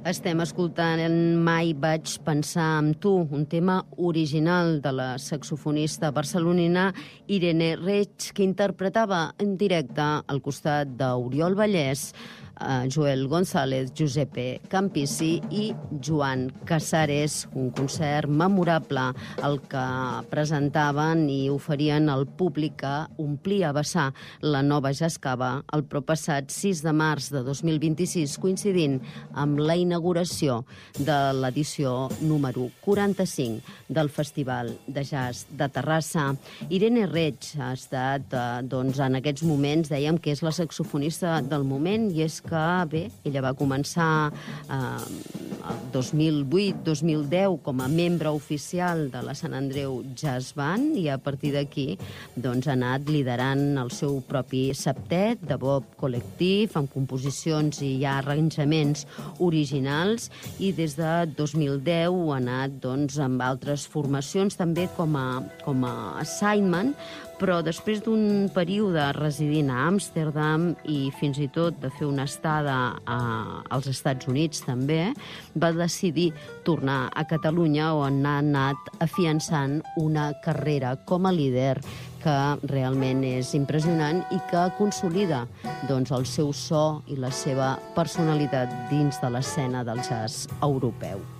Estem escoltant Mai vaig pensar en tu, un tema original de la saxofonista barcelonina Irene Reig, que interpretava en directe al costat d'Oriol Vallès, Joel González, Giuseppe Campisi i Joan Casares, un concert memorable el que presentaven i oferien al públic que omplia a vessar la nova Jascava el proppassat 6 de març de 2026, coincidint amb la inauguració de l'edició número 45 del Festival de Jazz de Terrassa. Irene Reig ha estat, en aquests moments, dèiem que és la saxofonista del moment, i és que, bé, ella va començar el 2008-2010 com a membre oficial de la Sant Andreu Jazz Band, i a partir d'aquí ha anat liderant el seu propi septet de bop col·lectiu, amb composicions i ja arranjaments originals, i des de 2010 ha anat amb altres formacions, també com a sideman, però després d'un període residint a Amsterdam i fins i tot de fer una estada als Estats Units també, va decidir tornar a Catalunya, on ha anat afiançant una carrera com a líder que realment és impressionant i que consolida el seu so i la seva personalitat dins de l'escena del jazz europeu.